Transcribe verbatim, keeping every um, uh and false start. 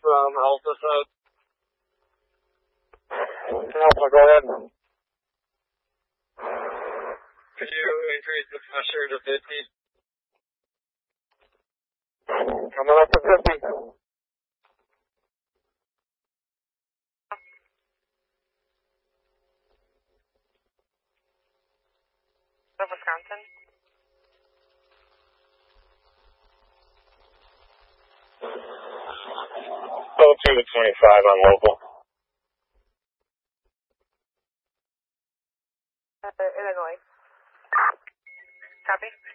from Alpha South. Alpha, go ahead. Could you increase the pressure to fifty? Coming up to fifty. Wisconsin. Oh, two to twenty-five on local. Uh, Illinois. Copy.